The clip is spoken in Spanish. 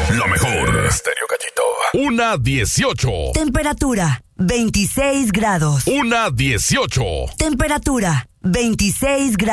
Lo mejor. Estéreo Gallito. 1:18. Temperatura 26 grados. 1:18. Temperatura 26 grados.